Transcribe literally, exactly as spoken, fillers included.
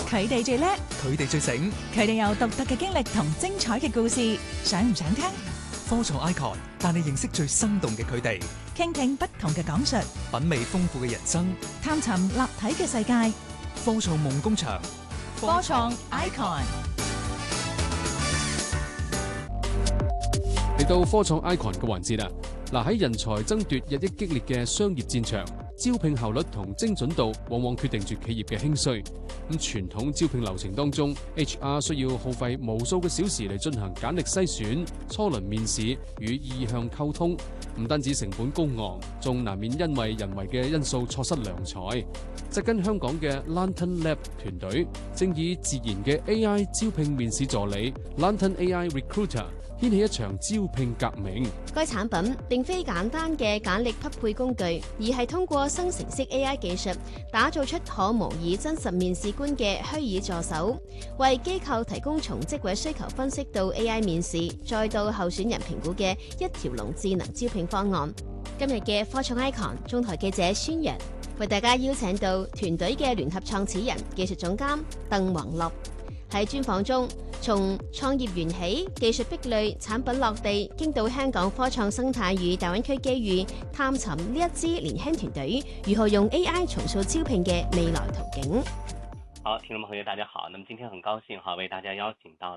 佢哋最叻， 佢哋最醒， 佢哋有獨特嘅經歷同精彩嘅故事，想唔想聽？ 科創 icon 帶你認識最生動嘅佢哋， 傾聽不同嘅講述， 品味豐富嘅人生， 探尋立體嘅世界。 科創夢工場， 科創 icon。 嚟到科創 icon 嘅環節啦。嗱，喺人才爭奪日益激烈嘅商業戰場，招聘效率同精準度往往決定住企業嘅興衰。咁傳統招聘流程當中 ，H R 需要耗費無數個小時嚟進行簡歷篩選、初輪面試與意向溝通，唔單止成本高昂，仲難免因為人為嘅因素錯失良才。紮根香港嘅 Lantern Lab 團隊正以自然嘅 A I 招聘面試助理 Lantern A I Recruiter 掀起一場招聘革命。 該產品並非簡單嘅簡歷匹配工具，而係通過生成式 A I 技術打造出可模擬真實面試官嘅虛擬助手，為機構提供從職位需求分析到 A I 面試再到候選人評估嘅一條龍智能招聘方案。今日嘅科創 icon 中台記者宣揚為大家邀請到團隊嘅聯合創始人、技術總監鄧宏樂。喺專訪中，從創業緣起、技術壁壘、產品落地，經到香港科創生態與大灣區機遇，探尋呢一支年輕團隊如何用 A I 重塑招聘嘅未來途徑。 好，聽眾朋友大家好，那麼今天很高興哈，為大家邀請到